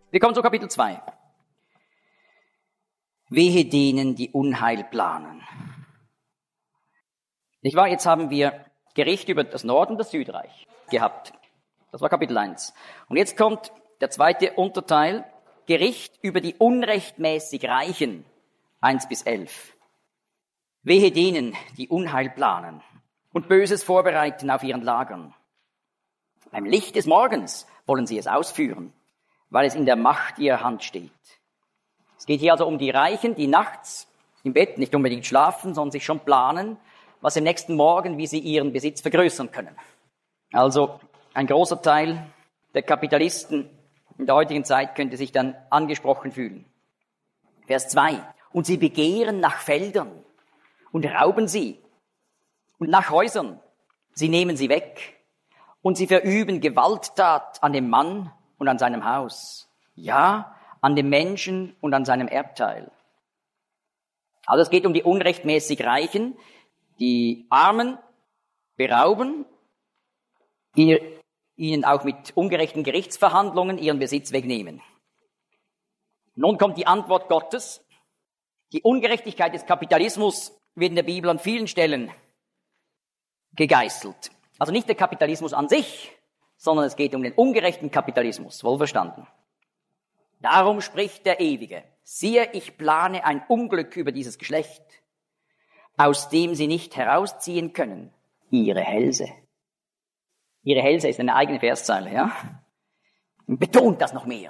Wir kommen zu Kapitel 2. Wehe denen, die Unheil planen. Nicht wahr? Jetzt haben wir Gericht über das Nord- und das Südreich gehabt. Das war Kapitel 1. Und jetzt kommt der zweite Unterteil, Gericht über die unrechtmäßig Reichen, 1 bis 11. Wehe denen, die Unheil planen und Böses vorbereiten auf ihren Lagern. Beim Licht des Morgens wollen sie es ausführen, weil es in der Macht ihrer Hand steht. Es geht hier also um die Reichen, die nachts im Bett nicht unbedingt schlafen, sondern sich schon planen, was im nächsten Morgen, wie sie ihren Besitz vergrößern können. Also ein großer Teil der Kapitalisten in der heutigen Zeit könnte sich dann angesprochen fühlen. Vers 2. Und sie begehren nach Feldern und rauben sie. Und nach Häusern, sie nehmen sie weg. Und sie verüben Gewalttat an dem Mann und an seinem Haus. Ja, an dem Menschen und an seinem Erbteil. Also es geht um die unrechtmäßig Reichen, die Armen berauben, ihnen auch mit ungerechten Gerichtsverhandlungen ihren Besitz wegnehmen. Nun kommt die Antwort Gottes. Die Ungerechtigkeit des Kapitalismus wird in der Bibel an vielen Stellen gegeißelt. Also nicht der Kapitalismus an sich, sondern es geht um den ungerechten Kapitalismus, wohlverstanden. Darum spricht der Ewige: Siehe, ich plane ein Unglück über dieses Geschlecht, aus dem sie nicht herausziehen können, ihre Hälse. Ihre Hälse ist eine eigene Verszeile, ja? Und betont das noch mehr.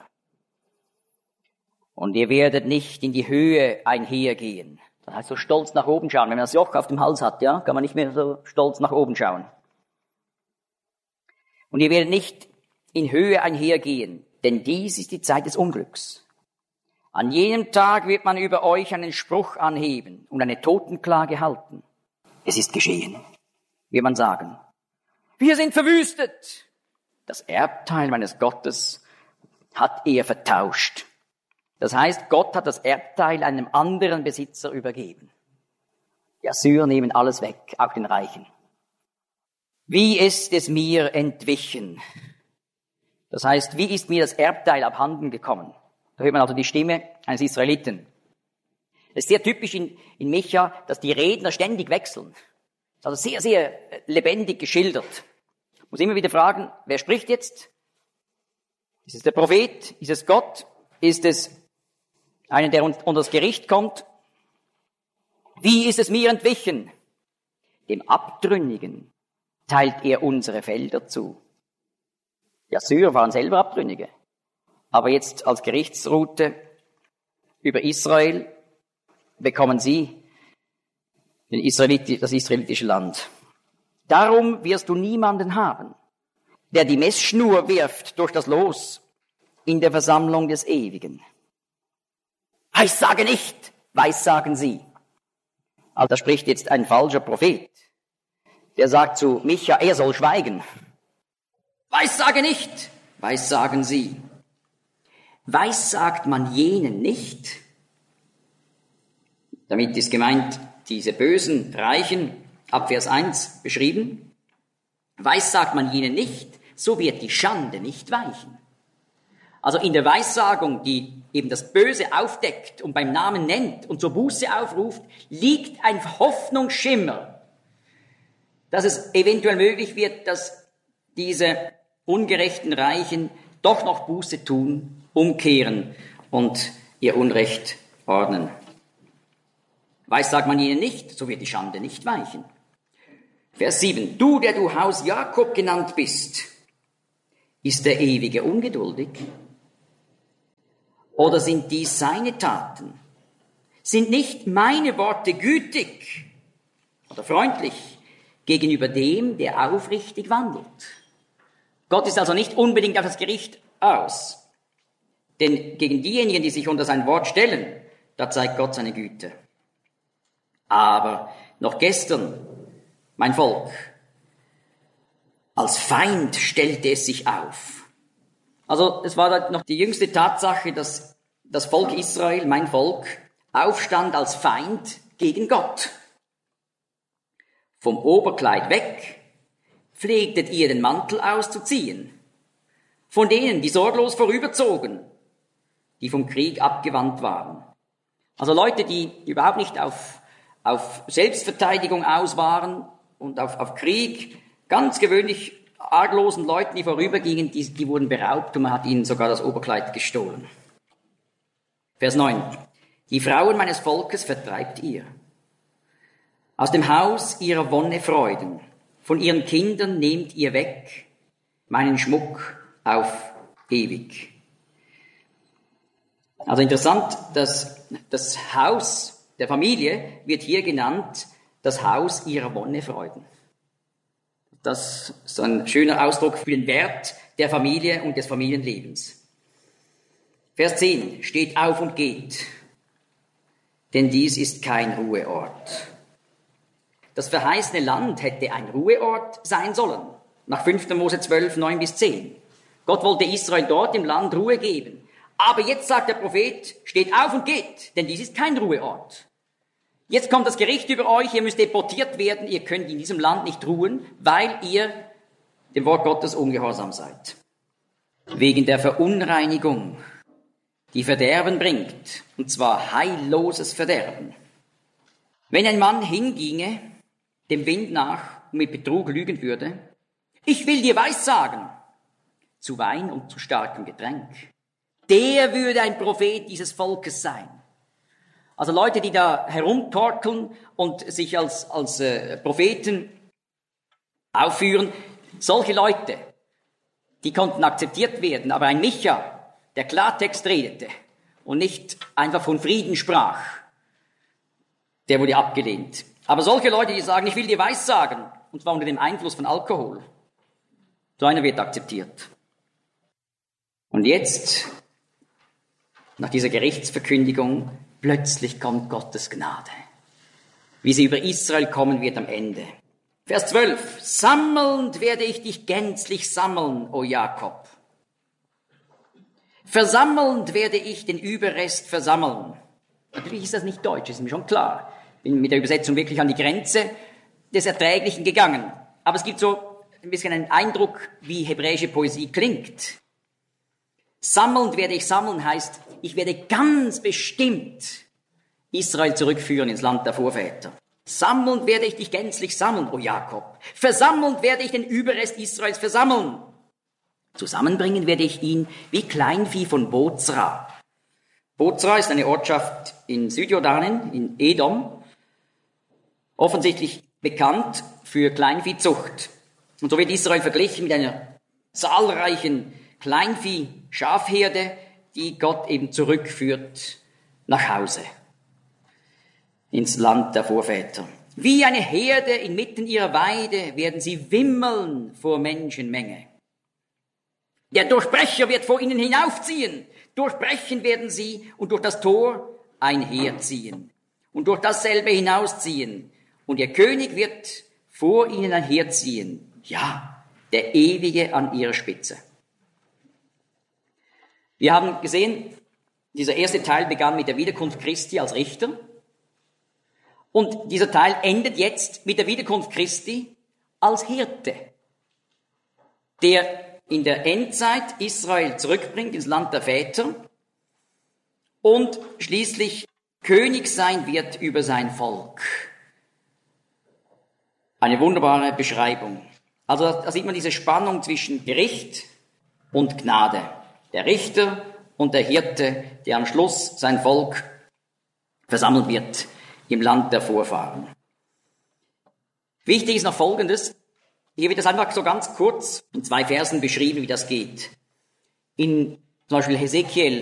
Und ihr werdet nicht in die Höhe einhergehen. Das heißt, so stolz nach oben schauen. Wenn man das Joch auf dem Hals hat, ja, kann man nicht mehr so stolz nach oben schauen. Und ihr werdet nicht in Höhe einhergehen, denn dies ist die Zeit des Unglücks. An jenem Tag wird man über euch einen Spruch anheben und eine Totenklage halten. Es ist geschehen, wird man sagen. Wir sind verwüstet. Das Erbteil meines Gottes hat er vertauscht. Das heißt, Gott hat das Erbteil einem anderen Besitzer übergeben. Die Assyrer nehmen alles weg, auch den Reichen. Wie ist es mir entwichen? Das heißt, wie ist mir das Erbteil abhanden gekommen? Da hört man also die Stimme eines Israeliten. Es ist sehr typisch in Micha, dass die Redner ständig wechseln. Das ist also sehr, sehr lebendig geschildert. Ich muss immer wieder fragen, wer spricht jetzt? Ist es der Prophet? Ist es Gott? Ist es einer, der unter das Gericht kommt? Wie ist es mir entwichen? Dem Abtrünnigen teilt er unsere Felder zu. Die Assyrer waren selber Abtrünnige. Aber jetzt als Gerichtsroute über Israel bekommen sie das israelitische Land. Darum wirst du niemanden haben, der die Messschnur wirft durch das Los in der Versammlung des Ewigen. Weissage nicht, weissagen sie. Also da spricht jetzt ein falscher Prophet. Der sagt zu Micha, er soll schweigen. Weissage nicht, weissagen sie. Weissagt man jenen nicht? Damit ist gemeint, diese bösen Reichen, ab Vers 1 beschrieben. Weissagt man jenen nicht, so wird die Schande nicht weichen. Also in der Weissagung, die eben das Böse aufdeckt und beim Namen nennt und zur Buße aufruft, liegt ein Hoffnungsschimmer, dass es eventuell möglich wird, dass diese ungerechten Reichen doch noch Buße tun, umkehren und ihr Unrecht ordnen. Weissagt man ihnen nicht, so wird die Schande nicht weichen. Vers 7. Du, der du Haus Jakob genannt bist, ist der Ewige ungeduldig? Oder sind dies seine Taten? Sind nicht meine Worte gütig oder freundlich gegenüber dem, der aufrichtig wandelt? Gott ist also nicht unbedingt auf das Gericht aus. Denn gegen diejenigen, die sich unter sein Wort stellen, da zeigt Gott seine Güte. Aber noch gestern, mein Volk, als Feind stellte es sich auf. Also es war noch die jüngste Tatsache, dass das Volk Israel, mein Volk, aufstand als Feind gegen Gott. Vom Oberkleid weg pflegtet ihr den Mantel auszuziehen. Von denen, die sorglos vorüberzogen, die vom Krieg abgewandt waren. Also Leute, die überhaupt nicht auf Selbstverteidigung aus waren und auf Krieg, ganz gewöhnlich arglosen Leuten, die vorübergingen, die wurden beraubt und man hat ihnen sogar das Oberkleid gestohlen. Vers 9. Die Frauen meines Volkes vertreibt ihr. Aus dem Haus ihrer Wonne Freuden. Von ihren Kindern nehmt ihr weg meinen Schmuck auf ewig. Also interessant, dass das Haus der Familie wird hier genannt, das Haus ihrer Wonne Freuden. Das ist ein schöner Ausdruck für den Wert der Familie und des Familienlebens. Vers 10. Steht auf und geht, denn dies ist kein Ruheort. Das verheißene Land hätte ein Ruheort sein sollen, nach 5. Mose 12, 9 bis 10. Gott wollte Israel dort im Land Ruhe geben. Aber jetzt sagt der Prophet, steht auf und geht, denn dies ist kein Ruheort. Jetzt kommt das Gericht über euch, ihr müsst deportiert werden, ihr könnt in diesem Land nicht ruhen, weil ihr dem Wort Gottes ungehorsam seid. Wegen der Verunreinigung, die Verderben bringt, und zwar heilloses Verderben. Wenn ein Mann hinginge, dem Wind nach und mit Betrug lügen würde, ich will dir Weissagen, zu Wein und zu starkem Getränk, der würde ein Prophet dieses Volkes sein. Also Leute, die da herumtorkeln und sich als Propheten aufführen, solche Leute, die konnten akzeptiert werden, aber ein Micha, der Klartext redete und nicht einfach von Frieden sprach, der wurde abgelehnt. Aber solche Leute, die sagen, ich will dir Weissagen, und zwar unter dem Einfluss von Alkohol, so einer wird akzeptiert. Und jetzt, nach dieser Gerichtsverkündigung, plötzlich kommt Gottes Gnade. Wie sie über Israel kommen wird am Ende. Vers 12. Sammelnd werde ich dich gänzlich sammeln, o Jakob. Versammelnd werde ich den Überrest versammeln. Natürlich ist das nicht Deutsch, ist mir schon klar. Bin mit der Übersetzung wirklich an die Grenze des Erträglichen gegangen. Aber es gibt so ein bisschen einen Eindruck, wie hebräische Poesie klingt. Sammelnd werde ich sammeln heißt, ich werde ganz bestimmt Israel zurückführen ins Land der Vorväter. Sammelnd werde ich dich gänzlich sammeln, o Jakob. Versammelnd werde ich den Überrest Israels versammeln. Zusammenbringen werde ich ihn wie Kleinvieh von Bozra. Bozra ist eine Ortschaft in Südjordanien, in Edom, offensichtlich bekannt für Kleinviehzucht. Und so wird Israel verglichen mit einer zahlreichen Kleinvieh-Schafherde, die Gott eben zurückführt nach Hause, ins Land der Vorväter. Wie eine Herde inmitten ihrer Weide werden sie wimmeln vor Menschenmenge. Der Durchbrecher wird vor ihnen hinaufziehen. Durchbrechen werden sie und durch das Tor einherziehen und durch dasselbe hinausziehen. Und ihr König wird vor ihnen einherziehen. Ja, der Ewige an ihrer Spitze. Wir haben gesehen, dieser erste Teil begann mit der Wiederkunft Christi als Richter. Und dieser Teil endet jetzt mit der Wiederkunft Christi als Hirte, der in der Endzeit Israel zurückbringt ins Land der Väter und schließlich König sein wird über sein Volk. Eine wunderbare Beschreibung. Also da sieht man diese Spannung zwischen Gericht und Gnade. Der Richter und der Hirte, der am Schluss sein Volk versammeln wird im Land der Vorfahren. Wichtig ist noch Folgendes. Hier wird das einfach so ganz kurz in 2 Versen beschrieben, wie das geht. In zum Beispiel Hesekiel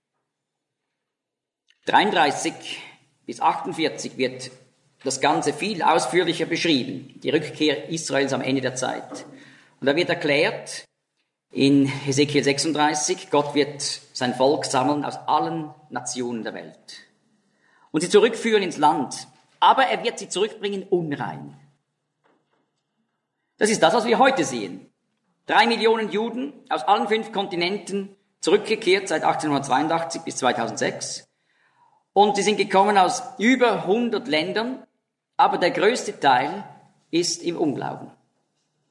33 bis 48 wird das Ganze viel ausführlicher beschrieben, die Rückkehr Israels am Ende der Zeit. Und da wird erklärt, in Hesekiel 36, Gott wird sein Volk sammeln aus allen Nationen der Welt und sie zurückführen ins Land, aber er wird sie zurückbringen unrein. Das ist das, was wir heute sehen. 3 Millionen Juden aus allen 5 Kontinenten zurückgekehrt seit 1882 bis 2006. Und sie sind gekommen aus über 100 Ländern, aber der größte Teil ist im Unglauben.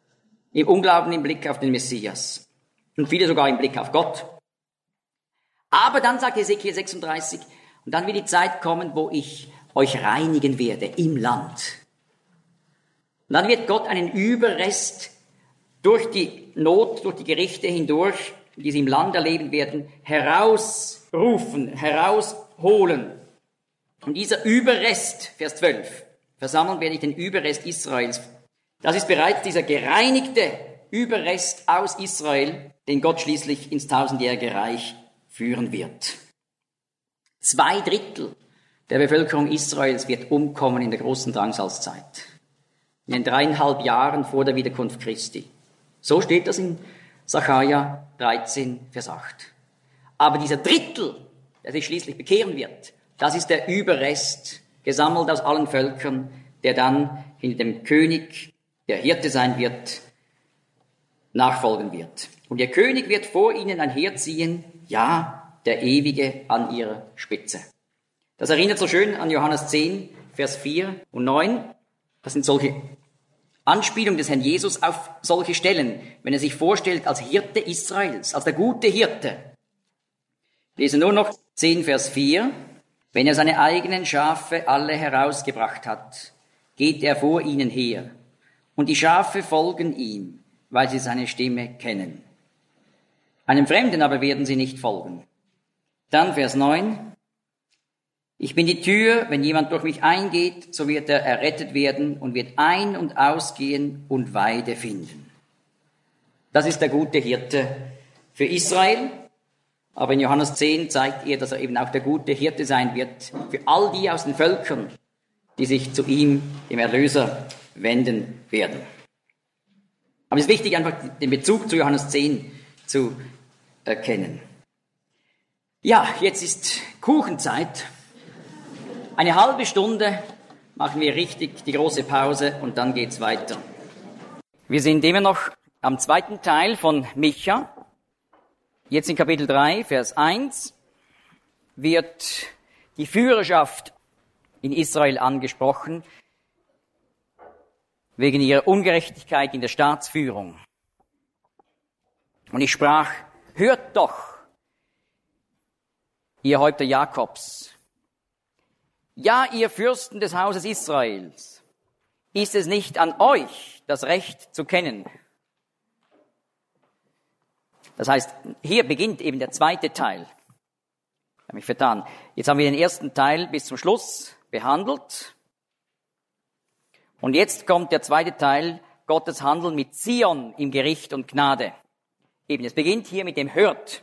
Im Unglauben im Blick auf den Messias. Und viele sogar im Blick auf Gott. Aber dann sagt Hesekiel 36, und dann wird die Zeit kommen, wo ich euch reinigen werde im Land. Und dann wird Gott einen Überrest durch die Not, durch die Gerichte hindurch, die sie im Land erleben werden, herausrufen, herausholen. Und dieser Überrest, Vers 12, versammeln werde ich den Überrest Israels. Das ist bereits dieser gereinigte Überrest aus Israel, den Gott schließlich ins tausendjährige Reich führen wird. 2/3 der Bevölkerung Israels wird umkommen in der großen Drangsalzzeit. In den 3,5 Jahren vor der Wiederkunft Christi. So steht das in Sacharja 13, Vers 8. Aber dieser Drittel, der sich schließlich bekehren wird, das ist der Überrest, gesammelt aus allen Völkern, der dann hinter dem König, der Hirte sein wird, nachfolgen wird. Und ihr König wird vor ihnen einherziehen, ja, der Ewige an ihrer Spitze. Das erinnert so schön an Johannes 10, Vers 4 und 9. Das sind solche Anspielungen des Herrn Jesus auf solche Stellen, wenn er sich vorstellt als Hirte Israels, als der gute Hirte. Ich lese nur noch 10, Vers 4. Wenn er seine eigenen Schafe alle herausgebracht hat, geht er vor ihnen her. Und die Schafe folgen ihm, weil sie seine Stimme kennen. Einem Fremden aber werden sie nicht folgen. Dann Vers 9. Ich bin die Tür, wenn jemand durch mich eingeht, so wird er errettet werden und wird ein- und ausgehen und Weide finden. Das ist der gute Hirte für Israel. Aber in Johannes 10 zeigt er, dass er eben auch der gute Hirte sein wird für all die aus den Völkern, die sich zu ihm, dem Erlöser, wenden werden. Aber es ist wichtig, einfach den Bezug zu Johannes 10 zu erkennen. Ja, jetzt ist Kuchenzeit. Eine halbe Stunde machen wir richtig die große Pause und dann geht's weiter. Wir sind immer noch am zweiten Teil von Micha. Jetzt in Kapitel 3, Vers 1 wird die Führerschaft in Israel angesprochen, wegen ihrer Ungerechtigkeit in der Staatsführung. Und ich sprach, hört doch, ihr Häupter Jakobs, ja, ihr Fürsten des Hauses Israels, ist es nicht an euch, das Recht zu kennen? Das heißt, hier beginnt eben der zweite Teil. Ich habe mich vertan. Jetzt haben wir den ersten Teil bis zum Schluss behandelt. Und jetzt kommt der zweite Teil, Gottes Handeln mit Zion im Gericht und Gnade. Eben, es beginnt hier mit dem Hört,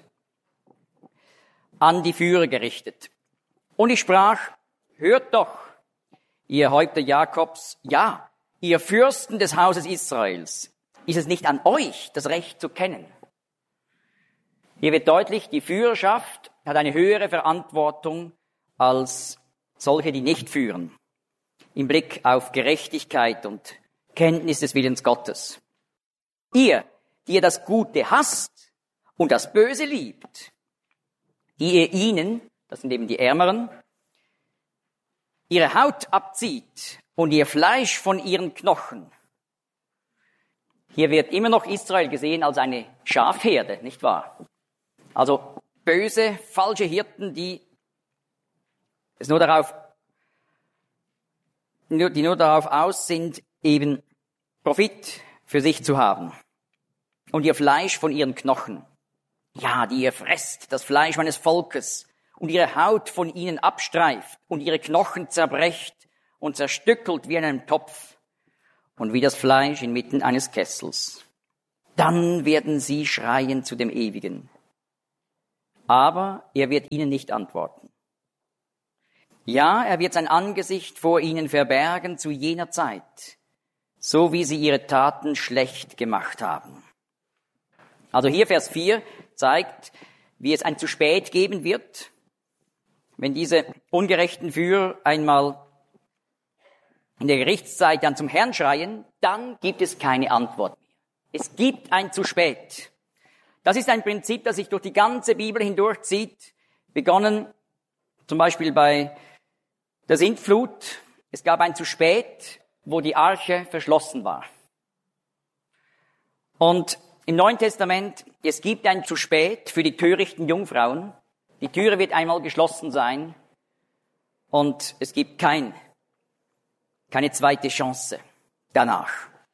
an die Führer gerichtet. Und ich sprach, hört doch, ihr Häupter Jakobs, ja, ihr Fürsten des Hauses Israels, ist es nicht an euch, das Recht zu kennen? Hier wird deutlich, die Führerschaft hat eine höhere Verantwortung als solche, die nicht führen, im Blick auf Gerechtigkeit und Kenntnis des Willens Gottes. Ihr, die ihr das Gute hasst und das Böse liebt, die ihr ihnen, das sind eben die Ärmeren, ihre Haut abzieht und ihr Fleisch von ihren Knochen. Hier wird immer noch Israel gesehen als eine Schafherde, nicht wahr? Also böse, falsche Hirten, die nur darauf aus sind, eben Profit für sich zu haben. Und ihr Fleisch von ihren Knochen. Ja, die ihr fresst, das Fleisch meines Volkes, und ihre Haut von ihnen abstreift und ihre Knochen zerbrecht und zerstückelt wie in einem Topf und wie das Fleisch inmitten eines Kessels. Dann werden sie schreien zu dem Ewigen. Aber er wird ihnen nicht antworten. Ja, er wird sein Angesicht vor ihnen verbergen zu jener Zeit, so wie sie ihre Taten schlecht gemacht haben. Also hier Vers 4 zeigt, wie es ein zu spät geben wird, wenn diese ungerechten Führer einmal in der Gerichtszeit dann zum Herrn schreien, dann gibt es keine Antwort mehr. Es gibt ein zu spät. Das ist ein Prinzip, das sich durch die ganze Bibel hindurchzieht, begonnen zum Beispiel bei der Sintflut. Es gab ein zu spät, wo die Arche verschlossen war. Und im Neuen Testament, es gibt ein zu spät für die törichten Jungfrauen, Die Türe wird einmal geschlossen sein und es gibt keine zweite Chance danach.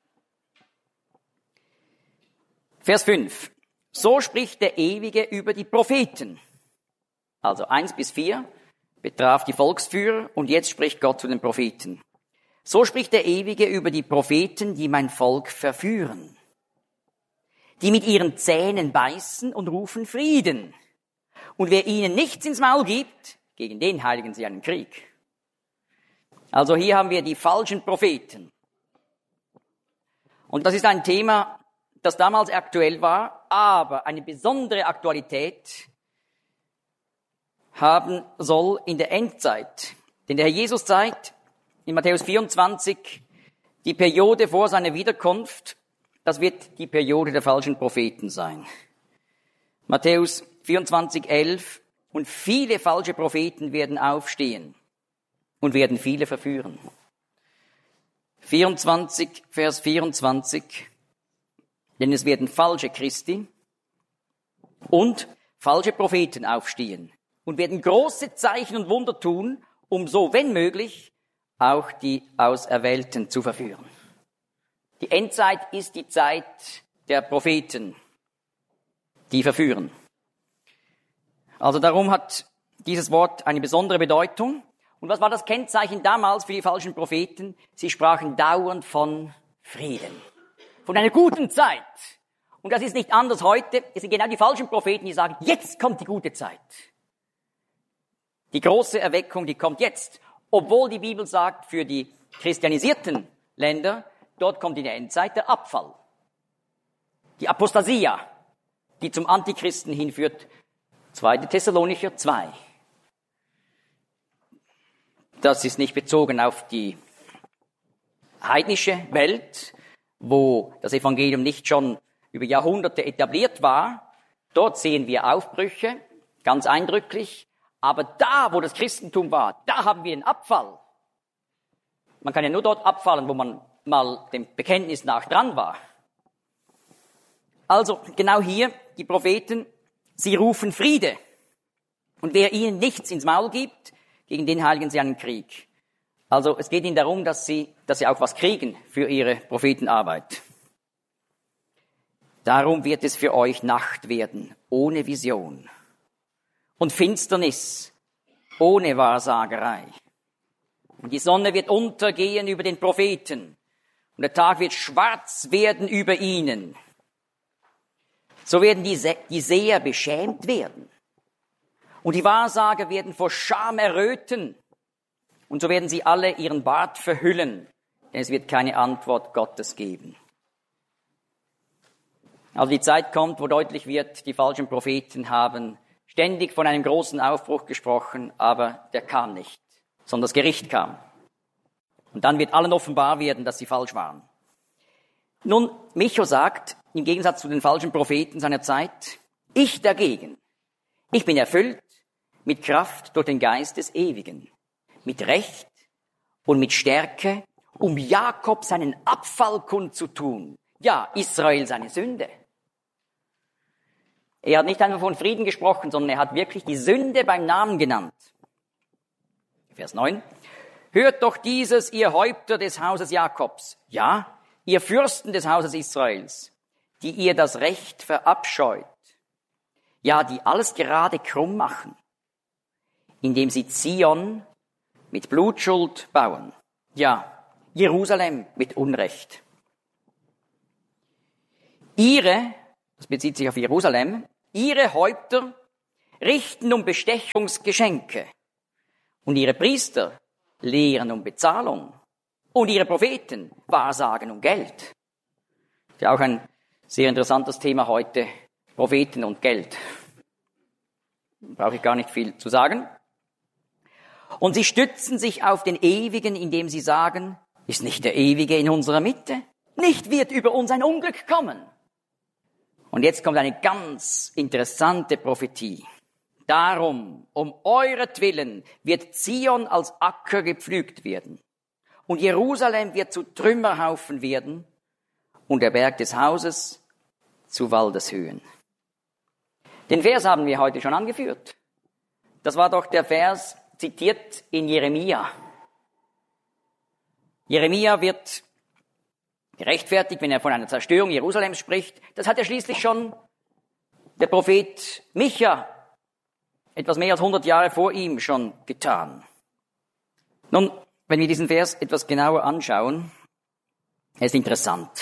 Vers 5. So spricht der Ewige über die Propheten. Also 1-4 betraf die Volksführer und jetzt spricht Gott zu den Propheten. So spricht der Ewige über die Propheten, die mein Volk verführen, die mit ihren Zähnen beißen und rufen Frieden. Und wer ihnen nichts ins Maul gibt, gegen den heiligen sie einen Krieg. Also hier haben wir die falschen Propheten. Und das ist ein Thema, das damals aktuell war, aber eine besondere Aktualität haben soll in der Endzeit. Denn der Herr Jesus zeigt in Matthäus 24 die Periode vor seiner Wiederkunft, das wird die Periode der falschen Propheten sein. Matthäus 24,11 und viele falsche Propheten werden aufstehen und werden viele verführen. 24, Vers 24, denn es werden falsche Christi und falsche Propheten aufstehen und werden große Zeichen und Wunder tun, um so, wenn möglich, auch die Auserwählten zu verführen. Die Endzeit ist die Zeit der Propheten, die verführen. Also darum hat dieses Wort eine besondere Bedeutung. Und was war das Kennzeichen damals für die falschen Propheten? Sie sprachen dauernd von Frieden, von einer guten Zeit. Und das ist nicht anders heute. Es sind genau die falschen Propheten, die sagen, jetzt kommt die gute Zeit. Die große Erweckung, die kommt jetzt. Obwohl die Bibel sagt, für die christianisierten Länder, dort kommt in der Endzeit der Abfall. Die Apostasia, die zum Antichristen hinführt. 2. Thessalonicher 2. Das ist nicht bezogen auf die heidnische Welt, wo das Evangelium nicht schon über Jahrhunderte etabliert war. Dort sehen wir Aufbrüche, ganz eindrücklich. Aber da, wo das Christentum war, da haben wir den Abfall. Man kann ja nur dort abfallen, wo man mal dem Bekenntnis nach dran war. Also genau hier, die Propheten, sie rufen Friede. Und wer ihnen nichts ins Maul gibt, gegen den heiligen sie einen Krieg. Also es geht ihnen darum, dass sie auch was kriegen für ihre Prophetenarbeit. Darum wird es für euch Nacht werden, ohne Vision. Und Finsternis, ohne Wahrsagerei. Und die Sonne wird untergehen über den Propheten. Und der Tag wird schwarz werden über ihnen. So werden die Seher beschämt werden. Und die Wahrsager werden vor Scham erröten. Und so werden sie alle ihren Bart verhüllen. Denn es wird keine Antwort Gottes geben. Also die Zeit kommt, wo deutlich wird, die falschen Propheten haben ständig von einem großen Aufbruch gesprochen, aber der kam nicht, sondern das Gericht kam. Und dann wird allen offenbar werden, dass sie falsch waren. Nun, Micho sagt, im Gegensatz zu den falschen Propheten seiner Zeit, ich dagegen, ich bin erfüllt mit Kraft durch den Geist des Ewigen, mit Recht und mit Stärke, um Jakob seinen Abfall kundzutun, ja, Israel seine Sünde. Er hat nicht einfach von Frieden gesprochen, sondern er hat wirklich die Sünde beim Namen genannt. Vers 9. Hört doch dieses, ihr Häupter des Hauses Jakobs, ja, ihr Fürsten des Hauses Israels, die ihr das Recht verabscheut, ja, die alles gerade krumm machen, indem sie Zion mit Blutschuld bauen, ja, Jerusalem mit Unrecht. Das bezieht sich auf Jerusalem, ihre Häupter richten um Bestechungsgeschenke und ihre Priester lehren um Bezahlung und ihre Propheten wahrsagen um Geld. Das ist ja auch ein sehr interessantes Thema heute, Propheten und Geld. Brauche ich gar nicht viel zu sagen. Und sie stützen sich auf den Ewigen, indem sie sagen, ist nicht der Ewige in unserer Mitte? Nicht wird über uns ein Unglück kommen. Und jetzt kommt eine ganz interessante Prophetie. Darum, um euretwillen, wird Zion als Acker gepflügt werden. Und Jerusalem wird zu Trümmerhaufen werden und der Berg des Hauses zu Waldeshöhen. Den Vers haben wir heute schon angeführt. Das war doch der Vers zitiert in Jeremia. Jeremia wird gerechtfertigt, wenn er von einer Zerstörung Jerusalems spricht. Das hat ja schließlich schon der Prophet Micha etwas mehr als 100 Jahre vor ihm schon getan. Nun, wenn wir diesen Vers etwas genauer anschauen, er ist interessant.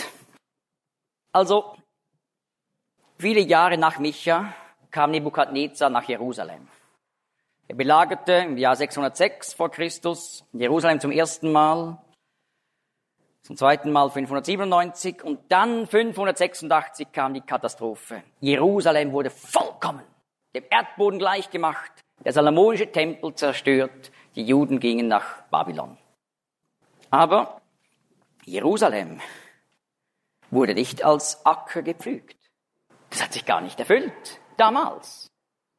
Also, viele Jahre nach Micha kam Nebukadnezar nach Jerusalem. Er belagerte im Jahr 606 vor Christus Jerusalem zum ersten Mal, zum zweiten Mal 597 und dann 586 kam die Katastrophe. Jerusalem wurde vollkommen dem Erdboden gleichgemacht, der salomonische Tempel zerstört, die Juden gingen nach Babylon. Aber Jerusalem wurde nicht als Acker gepflügt. Das hat sich gar nicht erfüllt, damals.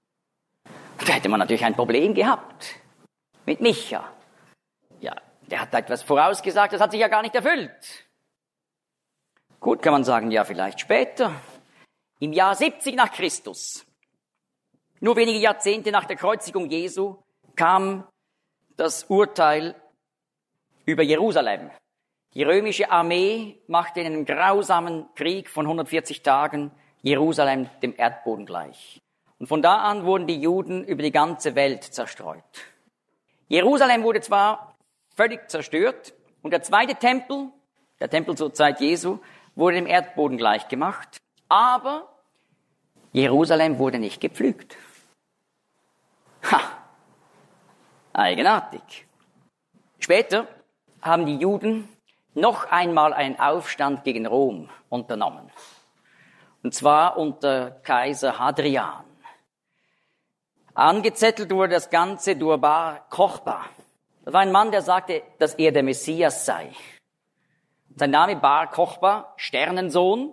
Da hätte man natürlich ein Problem gehabt mit Micha. Ja, der hat etwas vorausgesagt, das hat sich ja gar nicht erfüllt. Gut, kann man sagen, ja, vielleicht später. Im Jahr 70 nach Christus, nur wenige Jahrzehnte nach der Kreuzigung Jesu, kam das Urteil über Jerusalem. Die römische Armee machte in einem grausamen Krieg von 140 Tagen Jerusalem dem Erdboden gleich. Und von da an wurden die Juden über die ganze Welt zerstreut. Jerusalem wurde zwar völlig zerstört und der zweite Tempel, der Tempel zur Zeit Jesu, wurde dem Erdboden gleichgemacht, aber Jerusalem wurde nicht gepflügt. Ha! Eigenartig. Später haben die Juden noch einmal einen Aufstand gegen Rom unternommen. Und zwar unter Kaiser Hadrian. Angezettelt wurde das Ganze durch Bar Kochba. Das war ein Mann, der sagte, dass er der Messias sei. Sein Name Bar Kochba, Sternensohn,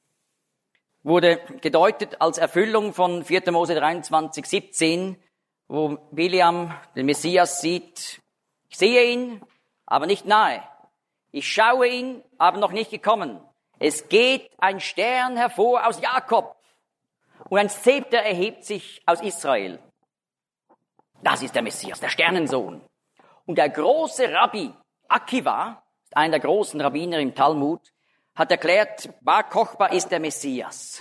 wurde gedeutet als Erfüllung von 4. Mose 23, 17, wo Biliam den Messias sieht. Ich sehe ihn, aber nicht nahe. Ich schaue ihn, aber noch nicht gekommen. Es geht ein Stern hervor aus Jakob und ein Zepter erhebt sich aus Israel. Das ist der Messias, der Sternensohn. Und der große Rabbi Akiva, einer der großen Rabbiner im Talmud, hat erklärt, Bar Kochba ist der Messias.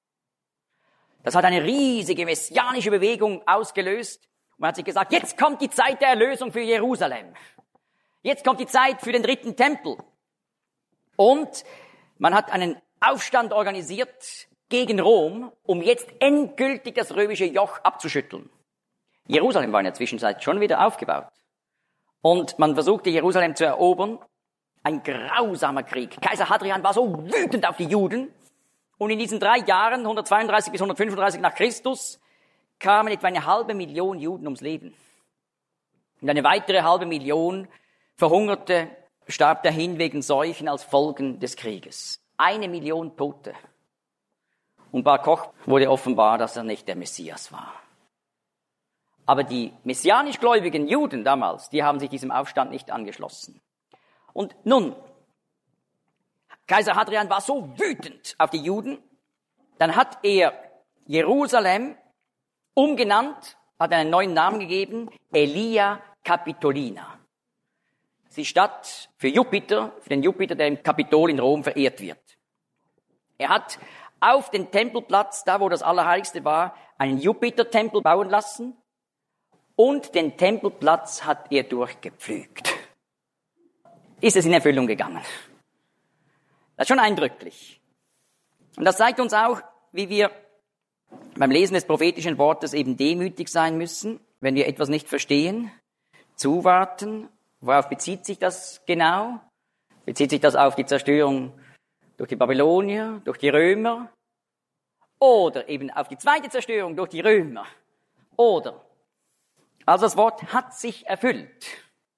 Das hat eine riesige messianische Bewegung ausgelöst. Und man hat sich gesagt, jetzt kommt die Zeit der Erlösung für Jerusalem. Jetzt kommt die Zeit für den dritten Tempel. Und man hat einen Aufstand organisiert gegen Rom, um jetzt endgültig das römische Joch abzuschütteln. Jerusalem war in der Zwischenzeit schon wieder aufgebaut. Und man versuchte, Jerusalem zu erobern. Ein grausamer Krieg. Kaiser Hadrian war so wütend auf die Juden. Und in diesen 3 Jahren, 132 bis 135 nach Christus, kamen etwa 500.000 Juden ums Leben. Und eine weitere 500.000 verhungerte, starb dahin wegen Seuchen als Folgen des Krieges. 1 Million Tote. Und Bar Koch wurde offenbar, dass er nicht der Messias war. Aber die messianisch gläubigen Juden damals, die haben sich diesem Aufstand nicht angeschlossen. Und nun, Kaiser Hadrian war so wütend auf die Juden, dann hat er Jerusalem umgenannt, hat einen neuen Namen gegeben, Aelia Capitolina. Das ist die Stadt für Jupiter, für den Jupiter, der im Kapitol in Rom verehrt wird. Er hat auf den Tempelplatz, da wo das Allerheiligste war, einen Jupiter-Tempel bauen lassen und den Tempelplatz hat er durchgepflügt. Ist es in Erfüllung gegangen. Das ist schon eindrücklich. Und das zeigt uns auch, wie wir beim Lesen des prophetischen Wortes eben demütig sein müssen, wenn wir etwas nicht verstehen, zuwarten. Worauf bezieht sich das genau? Bezieht sich das auf die Zerstörung durch die Babylonier, durch die Römer? Oder eben auf die zweite Zerstörung durch die Römer? Oder? Also das Wort hat sich erfüllt.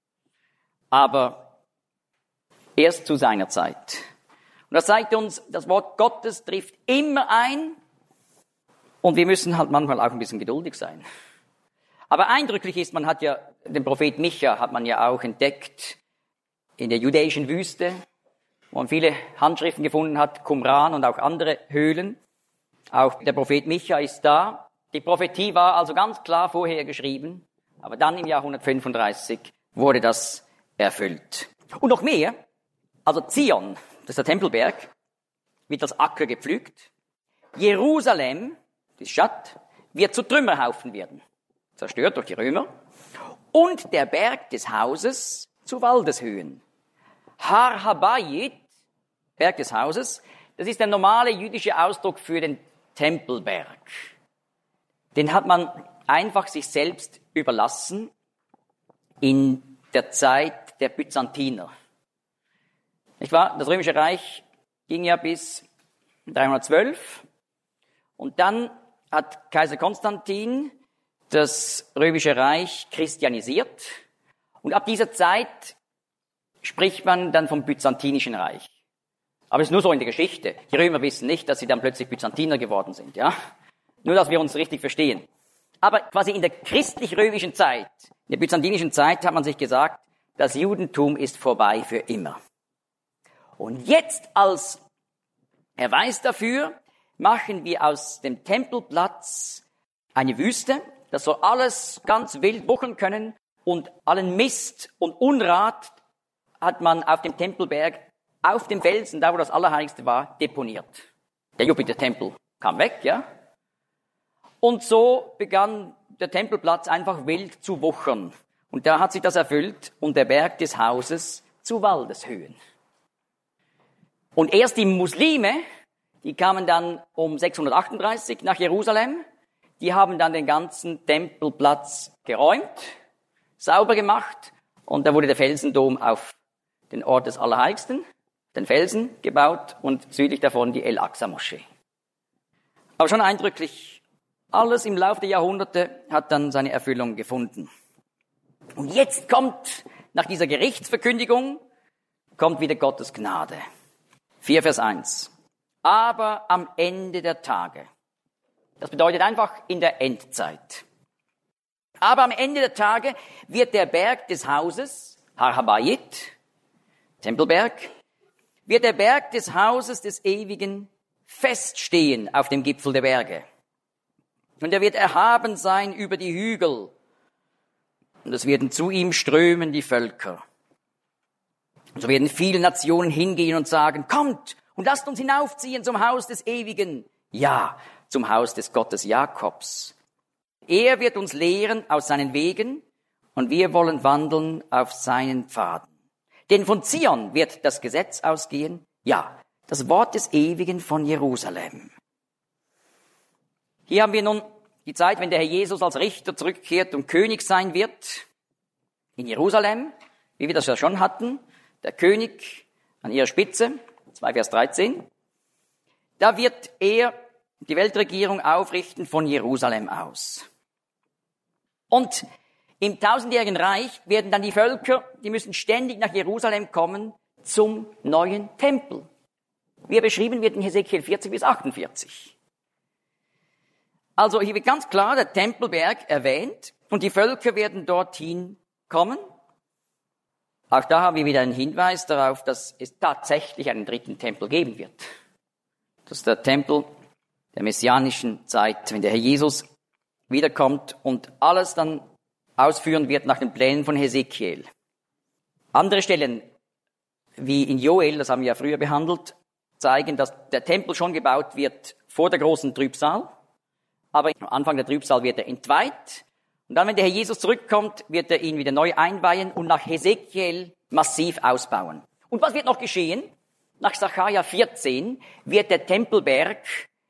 Aber erst zu seiner Zeit. Und das zeigt uns, das Wort Gottes trifft immer ein. Und wir müssen halt manchmal auch ein bisschen geduldig sein. Aber eindrücklich ist, man hat ja, den Prophet Micha hat man ja auch entdeckt in der judäischen Wüste, wo man viele Handschriften gefunden hat, Qumran und auch andere Höhlen. Auch der Prophet Micha ist da Die Prophetie war also ganz klar vorher geschrieben, aber dann im Jahr 135 wurde das erfüllt. Und noch mehr, also Zion, das ist der Tempelberg, wird als Acker gepflügt. Jerusalem, die Stadt, wird zu Trümmerhaufen werden, zerstört durch die Römer. Und der Berg des Hauses zu Waldeshöhen. Har Habayit, Berg des Hauses, das ist der normale jüdische Ausdruck für den Tempelberg. Den hat man einfach sich selbst überlassen in der Zeit der Byzantiner. Nicht wahr? Das Römische Reich ging ja bis 312 und dann hat Kaiser Konstantin das Römische Reich christianisiert und ab dieser Zeit spricht man dann vom Byzantinischen Reich. Aber es ist nur so in der Geschichte. Die Römer wissen nicht, dass sie dann plötzlich Byzantiner geworden sind, ja? Nur, dass wir uns richtig verstehen. Aber quasi in der christlich-römischen Zeit, in der byzantinischen Zeit hat man sich gesagt, das Judentum ist vorbei für immer. Und jetzt als Erweis dafür machen wir aus dem Tempelplatz eine Wüste. Das soll alles ganz wild wuchern können und allen Mist und Unrat hat man auf dem Tempelberg, auf dem Felsen, da wo das Allerheiligste war, deponiert. Der Jupitertempel kam weg, ja. Und so begann der Tempelplatz einfach wild zu wuchern. Und da hat sich das erfüllt und der Berg des Hauses zu Waldeshöhen. Und erst die Muslime, die kamen dann um 638 nach Jerusalem, die haben dann den ganzen Tempelplatz geräumt, sauber gemacht und da wurde der Felsendom auf den Ort des Allerheiligsten, den Felsen gebaut und südlich davon die El-Aqsa-Moschee. Aber schon eindrücklich, alles im Laufe der Jahrhunderte hat dann seine Erfüllung gefunden. Und jetzt kommt, nach dieser Gerichtsverkündigung, kommt wieder Gottes Gnade. 4 Vers 1. Aber am Ende der Tage. Das bedeutet einfach in der Endzeit. Aber am Ende der Tage wird der Berg des Hauses, Har Habayit, Tempelberg, wird der Berg des Hauses des Ewigen feststehen auf dem Gipfel der Berge. Und er wird erhaben sein über die Hügel. Und es werden zu ihm strömen die Völker. Und so werden viele Nationen hingehen und sagen, kommt und lasst uns hinaufziehen zum Haus des Ewigen. Ja, zum Haus des Gottes Jakobs. Er wird uns lehren aus seinen Wegen und wir wollen wandeln auf seinen Pfaden. Denn von Zion wird das Gesetz ausgehen, ja, das Wort des Ewigen von Jerusalem. Hier haben wir nun die Zeit, wenn der Herr Jesus als Richter zurückkehrt und König sein wird in Jerusalem, wie wir das ja schon hatten, der König an ihrer Spitze, 2 Vers 13. Da wird er die Weltregierung aufrichten von Jerusalem aus. Und im tausendjährigen Reich werden dann die Völker, die müssen ständig nach Jerusalem kommen zum neuen Tempel. Wie er beschrieben wird in Hesekiel 40 bis 48. Also hier wird ganz klar der Tempelberg erwähnt und die Völker werden dorthin kommen. Auch da haben wir wieder einen Hinweis darauf, dass es tatsächlich einen dritten Tempel geben wird. Das ist der Tempel der messianischen Zeit, wenn der Herr Jesus wiederkommt und alles dann ausführen wird nach den Plänen von Hesekiel. Andere Stellen, wie in Joel, das haben wir ja früher behandelt, zeigen, dass der Tempel schon gebaut wird vor der großen Trübsal. Aber am Anfang der Trübsal wird er entweiht. Und dann, wenn der Herr Jesus zurückkommt, wird er ihn wieder neu einweihen und nach Hesekiel massiv ausbauen. Und was wird noch geschehen? Nach Sacharja 14 wird der Tempelberg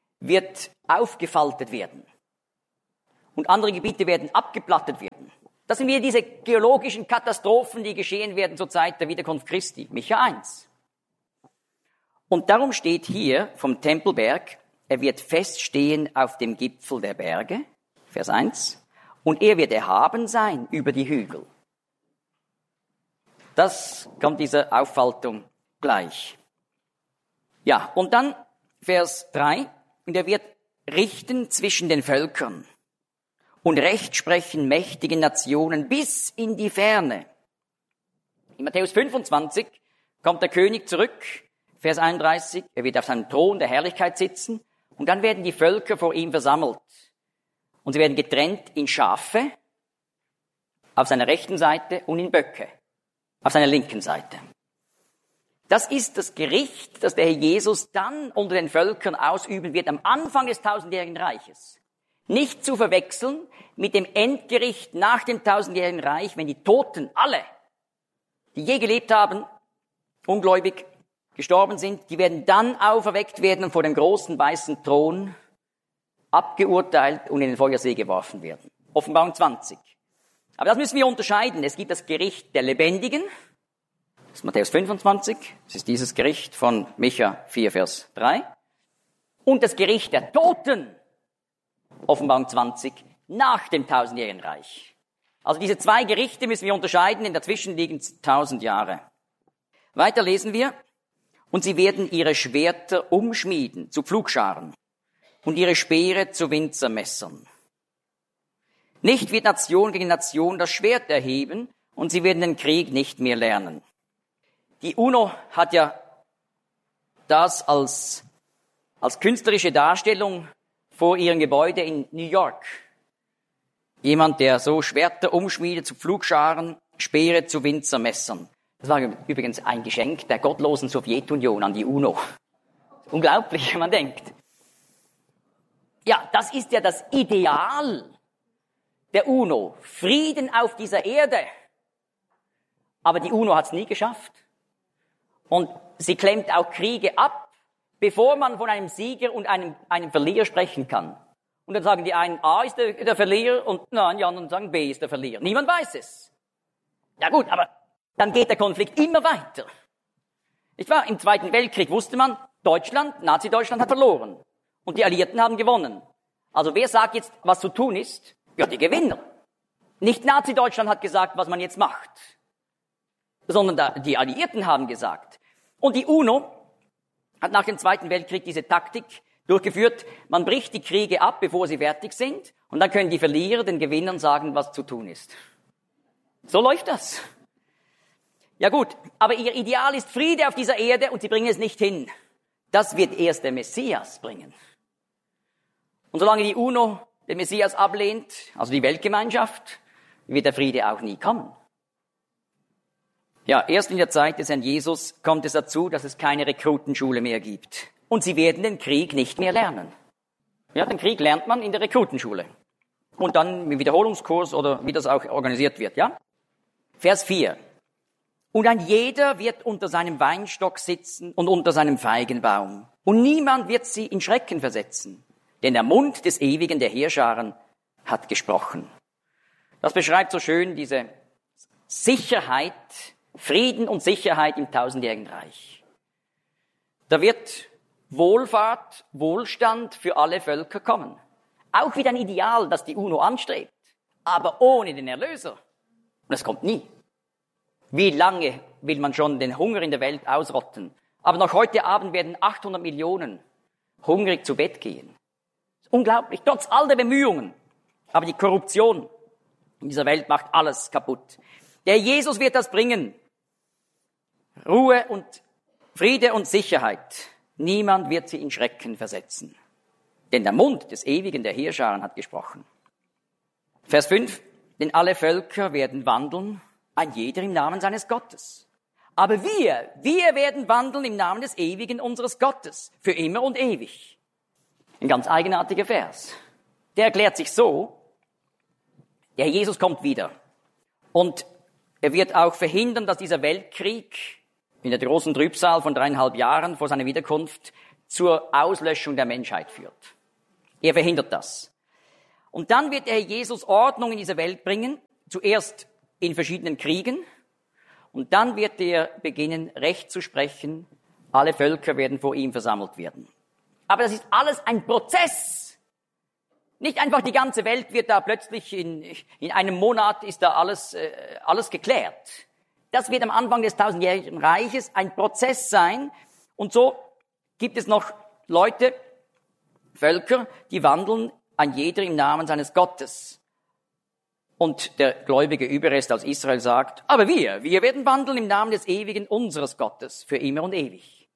aufgefaltet werden. Und andere Gebiete werden abgeplattet werden. Das sind wieder diese geologischen Katastrophen, die geschehen werden zur Zeit der Wiederkunft Christi. Micha 1. Und darum steht hier vom Tempelberg, er wird feststehen auf dem Gipfel der Berge, Vers 1, und er wird erhaben sein über die Hügel. Das kommt dieser Auffaltung gleich. Ja, und dann Vers 3, und er wird richten zwischen den Völkern und Recht sprechen mächtigen Nationen bis in die Ferne. In Matthäus 25 kommt der König zurück, Vers 31, er wird auf seinem Thron der Herrlichkeit sitzen und dann werden die Völker vor ihm versammelt. Und sie werden getrennt in Schafe auf seiner rechten Seite und in Böcke auf seiner linken Seite. Das ist das Gericht, das der Herr Jesus dann unter den Völkern ausüben wird am Anfang des tausendjährigen Reiches. Nicht zu verwechseln mit dem Endgericht nach dem tausendjährigen Reich, wenn die Toten, alle, die je gelebt haben, ungläubig gestorben sind, die werden dann auferweckt werden und vor dem großen weißen Thron abgeurteilt und in den Feuersee geworfen werden. Offenbarung 20. Aber das müssen wir unterscheiden. Es gibt das Gericht der Lebendigen, das ist Matthäus 25, das ist dieses Gericht von Micha 4, Vers 3, und das Gericht der Toten, Offenbarung 20, nach dem tausendjährigen Reich. Also diese zwei Gerichte müssen wir unterscheiden, denn dazwischen liegen 1000 Jahre. Weiter lesen wir, und sie werden ihre Schwerter umschmieden zu Pflugscharen und ihre Speere zu Winzermessern. Nicht wird Nation gegen Nation das Schwert erheben und sie werden den Krieg nicht mehr lernen. Die UNO hat ja das als künstlerische Darstellung vor ihrem Gebäude in New York. Jemand, der so Schwerter umschmiedet zu Pflugscharen, Speere zu Winzermessern. Das war übrigens ein Geschenk der gottlosen Sowjetunion an die UNO. Unglaublich, wenn man denkt. Ja, das ist ja das Ideal der UNO. Frieden auf dieser Erde. Aber die UNO hat es nie geschafft. Und sie klemmt auch Kriege ab, bevor man von einem Sieger und einem Verlierer sprechen kann. Und dann sagen die einen, A ist der Verlierer und die anderen sagen, B ist der Verlierer. Niemand weiß es. Ja gut, aber dann geht der Konflikt immer weiter. Nicht wahr? Im Zweiten Weltkrieg wusste man, Nazi-Deutschland hat verloren. Und die Alliierten haben gewonnen. Also wer sagt jetzt, was zu tun ist? Ja, die Gewinner. Nicht Nazi-Deutschland hat gesagt, was man jetzt macht. Sondern die Alliierten haben gesagt. Und die UNO hat nach dem Zweiten Weltkrieg diese Taktik durchgeführt. Man bricht die Kriege ab, bevor sie fertig sind. Und dann können die Verlierer den Gewinnern sagen, was zu tun ist. So läuft das. Ja gut, aber ihr Ideal ist Friede auf dieser Erde und sie bringen es nicht hin. Das wird erst der Messias bringen. Und solange die UNO den Messias ablehnt, also die Weltgemeinschaft, wird der Friede auch nie kommen. Ja, erst in der Zeit des Herrn Jesus kommt es dazu, dass es keine Rekrutenschule mehr gibt. Und sie werden den Krieg nicht mehr lernen. Ja, den Krieg lernt man in der Rekrutenschule. Und dann im Wiederholungskurs oder wie das auch organisiert wird, ja? Vers 4. Und ein jeder wird unter seinem Weinstock sitzen und unter seinem Feigenbaum. Und niemand wird sie in Schrecken versetzen. Denn der Mund des Ewigen, der Heerscharen, hat gesprochen. Das beschreibt so schön diese Sicherheit, Frieden und Sicherheit im tausendjährigen Reich. Da wird Wohlfahrt, Wohlstand für alle Völker kommen. Auch wieder ein Ideal, das die UNO anstrebt. Aber ohne den Erlöser. Und das kommt nie. Wie lange will man schon den Hunger in der Welt ausrotten? Aber noch heute Abend werden 800 Millionen hungrig zu Bett gehen. Unglaublich, trotz all der Bemühungen. Aber die Korruption in dieser Welt macht alles kaputt. Der Jesus wird das bringen. Ruhe und Friede und Sicherheit. Niemand wird sie in Schrecken versetzen. Denn der Mund des Ewigen, der Heerscharen, hat gesprochen. Vers 5. Denn alle Völker werden wandeln, ein jeder im Namen seines Gottes. Aber wir werden wandeln im Namen des Ewigen unseres Gottes, für immer und ewig. Ein ganz eigenartiger Vers. Der erklärt sich so, der Jesus kommt wieder. Und er wird auch verhindern, dass dieser Weltkrieg in der großen Trübsal von 3,5 Jahren vor seiner Wiederkunft zur Auslöschung der Menschheit führt. Er verhindert das. Und dann wird der Herr Jesus Ordnung in diese Welt bringen, zuerst in verschiedenen Kriegen, und dann wird er beginnen, Recht zu sprechen. Alle Völker werden vor ihm versammelt werden. Aber das ist alles ein Prozess. Nicht einfach die ganze Welt wird da plötzlich in einem Monat ist da alles geklärt. Das wird am Anfang des tausendjährigen Reiches ein Prozess sein. Und so gibt es noch Leute, Völker, die wandeln ein jeder im Namen seines Gottes. Und der gläubige Überrest aus Israel sagt, aber wir werden wandeln im Namen des Ewigen unseres Gottes für immer und ewig.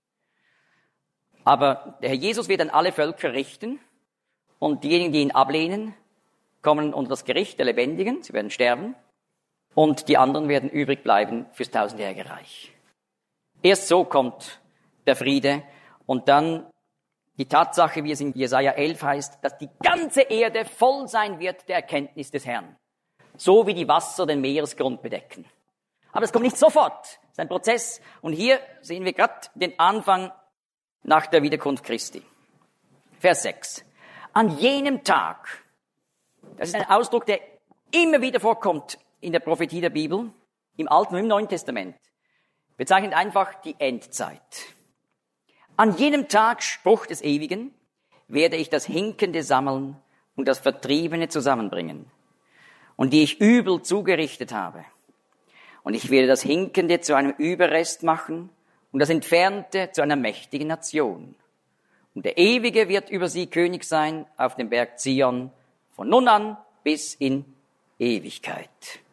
Aber der Herr Jesus wird dann alle Völker richten und diejenigen, die ihn ablehnen, kommen unter das Gericht der Lebendigen, sie werden sterben, und die anderen werden übrig bleiben fürs tausendjährige Reich. Erst so kommt der Friede und dann die Tatsache, wie es in Jesaja 11 heißt, dass die ganze Erde voll sein wird der Erkenntnis des Herrn. So wie die Wasser den Meeresgrund bedecken. Aber es kommt nicht sofort. Es ist ein Prozess. Und hier sehen wir gerade den Anfang nach der Wiederkunft Christi. Vers 6. An jenem Tag, das ist ein Ausdruck, der immer wieder vorkommt in der Prophetie der Bibel, im Alten und im Neuen Testament, bezeichnet einfach die Endzeit. An jenem Tag, Spruch des Ewigen, werde ich das Hinkende sammeln und das Vertriebene zusammenbringen, und die ich übel zugerichtet habe. Und ich werde das Hinkende zu einem Überrest machen und das Entfernte zu einer mächtigen Nation. Und der Ewige wird über sie König sein auf dem Berg Zion, von nun an bis in Ewigkeit.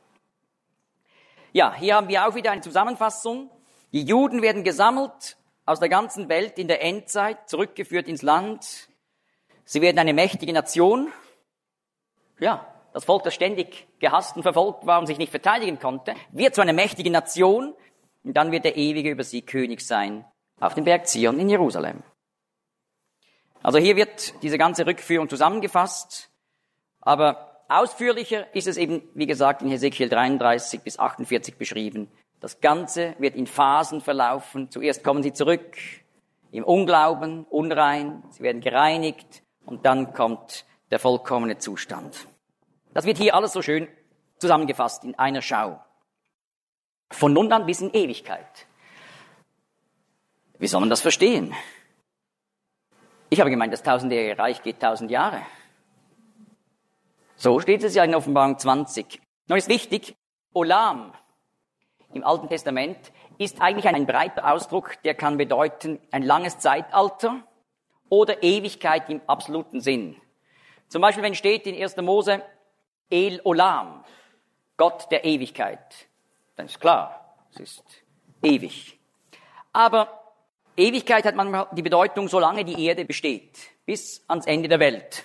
Ja, hier haben wir auch wieder eine Zusammenfassung. Die Juden werden gesammelt aus der ganzen Welt in der Endzeit, zurückgeführt ins Land. Sie werden eine mächtige Nation. Ja, das Volk, das ständig gehasst und verfolgt war und sich nicht verteidigen konnte, wird zu einer mächtigen Nation. Und dann wird der Ewige über sie König sein auf dem Berg Zion in Jerusalem. Also hier wird diese ganze Rückführung zusammengefasst. Aber ausführlicher ist es eben, wie gesagt, in Hesekiel 33 bis 48 beschrieben. Das Ganze wird in Phasen verlaufen. Zuerst kommen sie zurück im Unglauben, unrein, sie werden gereinigt und dann kommt der vollkommene Zustand. Das wird hier alles so schön zusammengefasst in einer Schau. Von nun an bis in Ewigkeit. Wie soll man das verstehen? Ich habe gemeint, das tausendjährige Reich geht 1000 Jahre. So steht es ja in Offenbarung 20. Noch ist wichtig, Olam im Alten Testament ist eigentlich ein breiter Ausdruck, der kann bedeuten ein langes Zeitalter oder Ewigkeit im absoluten Sinn. Zum Beispiel, wenn steht in 1. Mose El Olam, Gott der Ewigkeit, dann ist klar, es ist ewig. Aber Ewigkeit hat manchmal die Bedeutung, solange die Erde besteht, bis ans Ende der Welt.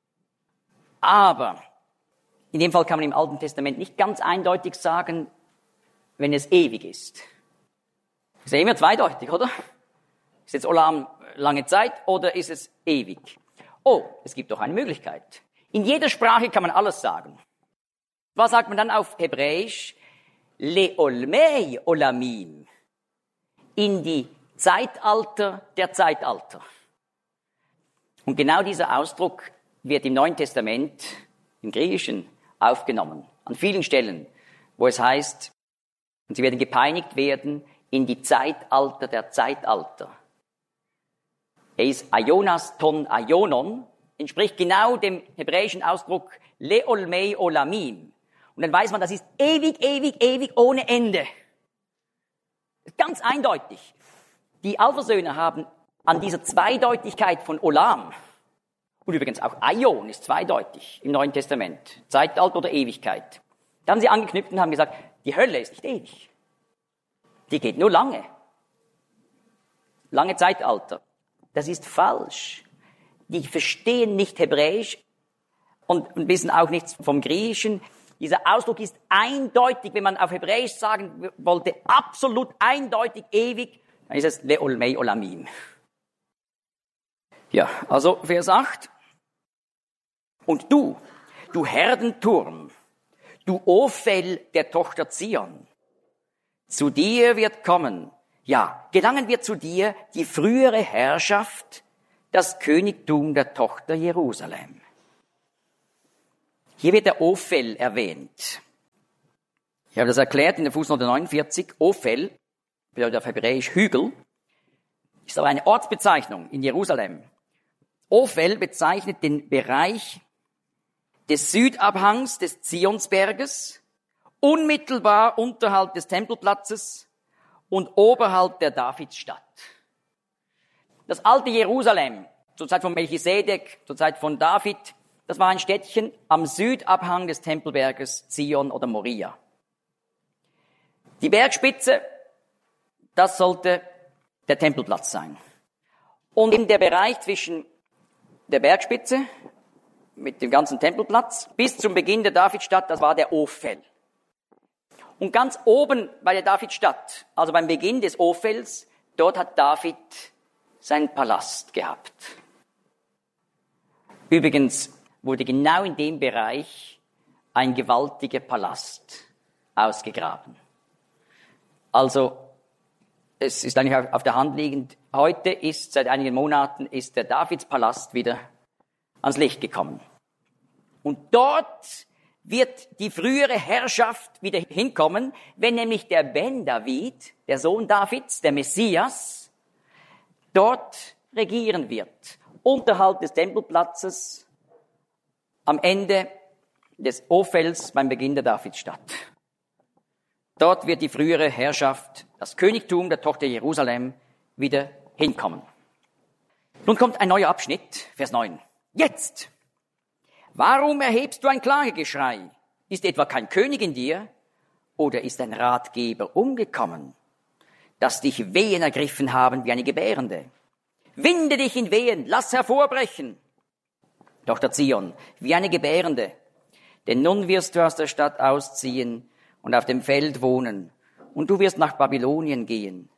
Aber in dem Fall kann man im Alten Testament nicht ganz eindeutig sagen, wenn es ewig ist. Das ist ja immer zweideutig, oder? Ist jetzt Olam lange Zeit oder ist es ewig? Oh, es gibt doch eine Möglichkeit. In jeder Sprache kann man alles sagen. Was sagt man dann auf Hebräisch? Leolmei Olamim. In die Zeitalter der Zeitalter. Und genau dieser Ausdruck wird im Neuen Testament, im Griechischen, aufgenommen. An vielen Stellen, wo es heißt, und sie werden gepeinigt werden in die Zeitalter der Zeitalter. Eis Aionas ton Aionon entspricht genau dem hebräischen Ausdruck Leolmei Olamim. Und dann weiß man, das ist ewig, ewig, ewig ohne Ende. Ganz eindeutig. Die Alpha-Söhne haben an dieser Zweideutigkeit von Olam, und übrigens auch Aion ist zweideutig im Neuen Testament, Zeitalter oder Ewigkeit. Da haben sie angeknüpft und haben gesagt, die Hölle ist nicht ewig. Die geht nur lange. Lange Zeitalter. Das ist falsch. Die verstehen nicht Hebräisch und wissen auch nichts vom Griechischen. Dieser Ausdruck ist eindeutig, wenn man auf Hebräisch sagen wollte, absolut eindeutig ewig, dann ist es Leolmei Olamim. Ja, also Vers 8. Und du Herdenturm, du Ophel der Tochter Zion, zu dir wird kommen, ja, gelangen wir zu dir, die frühere Herrschaft, das Königtum der Tochter Jerusalem. Hier wird der Ophel erwähnt. Ich habe das erklärt in der Fußnote 49. Ophel bedeutet auf Hebräisch Hügel, ist aber eine Ortsbezeichnung in Jerusalem. Ophel bezeichnet den Bereich des Südabhangs des Zionsberges, unmittelbar unterhalb des Tempelplatzes und oberhalb der Davidsstadt. Das alte Jerusalem, zur Zeit von Melchisedek, zur Zeit von David, das war ein Städtchen am Südabhang des Tempelberges Zion oder Moria. Die Bergspitze, das sollte der Tempelplatz sein. Und in der Bereich zwischen der Bergspitze, mit dem ganzen Tempelplatz, bis zum Beginn der Davidstadt, das war der Ophel. Und ganz oben bei der Davidstadt, also beim Beginn des Ophels, dort hat David seinen Palast gehabt. Übrigens wurde genau in dem Bereich ein gewaltiger Palast ausgegraben. Also, es ist eigentlich auf der Hand liegend, heute ist, seit einigen Monaten, ist der Davidspalast wieder ans Licht gekommen. Und dort wird die frühere Herrschaft wieder hinkommen, wenn nämlich der Ben David, der Sohn Davids, der Messias, dort regieren wird, unterhalb des Tempelplatzes, am Ende des Ophels beim Beginn der Davidstadt. Dort wird die frühere Herrschaft, das Königtum der Tochter Jerusalem, wieder hinkommen. Nun kommt ein neuer Abschnitt, Vers 9. Jetzt! Warum erhebst du ein Klagegeschrei? Ist etwa kein König in dir? Oder ist ein Ratgeber umgekommen, dass dich Wehen ergriffen haben wie eine Gebärende? Winde dich in Wehen, lass hervorbrechen. Tochter Zion, wie eine Gebärende. Denn nun wirst du aus der Stadt ausziehen und auf dem Feld wohnen, und du wirst nach Babylonien gehen.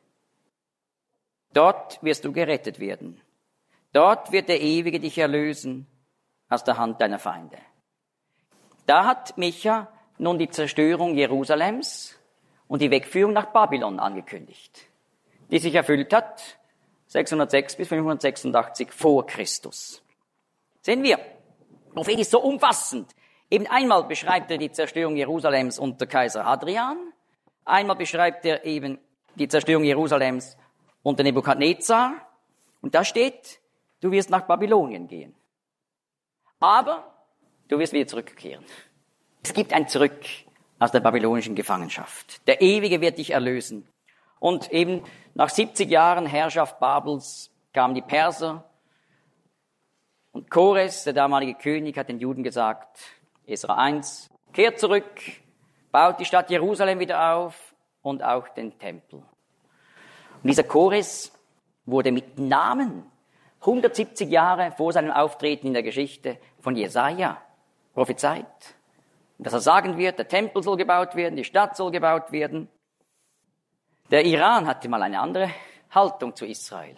Dort wirst du gerettet werden. Dort wird der Ewige dich erlösen aus der Hand deiner Feinde. Da hat Micha nun die Zerstörung Jerusalems und die Wegführung nach Babylon angekündigt, die sich erfüllt hat 606 bis 586 vor Christus. Sehen wir, der Prophet ist so umfassend. Eben einmal beschreibt er die Zerstörung Jerusalems unter Kaiser Hadrian, einmal beschreibt er eben die Zerstörung Jerusalems unter Nebukadnezar, und da steht, du wirst nach Babylonien gehen. Aber du wirst wieder zurückkehren. Es gibt ein Zurück aus der babylonischen Gefangenschaft. Der Ewige wird dich erlösen. Und eben nach 70 Jahren Herrschaft Babels kamen die Perser. Und Kores, der damalige König, hat den Juden gesagt, Esra 1, kehrt zurück, baut die Stadt Jerusalem wieder auf und auch den Tempel. Und dieser Kores wurde mit Namen 170 Jahre vor seinem Auftreten in der Geschichte von Jesaja prophezeit. Dass er sagen wird, der Tempel soll gebaut werden, die Stadt soll gebaut werden. Der Iran hatte mal eine andere Haltung zu Israel.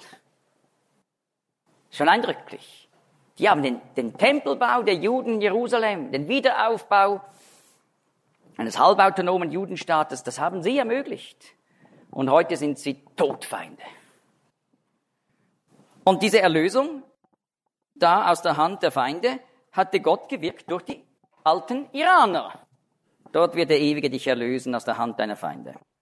Schon eindrücklich. Die haben den Tempelbau der Juden in Jerusalem, den Wiederaufbau eines halbautonomen Judenstaates, das haben sie ermöglicht. Und heute sind sie Todfeinde. Und diese Erlösung, da aus der Hand der Feinde, hatte Gott gewirkt durch die alten Iraner. Dort wird der Ewige dich erlösen aus der Hand deiner Feinde.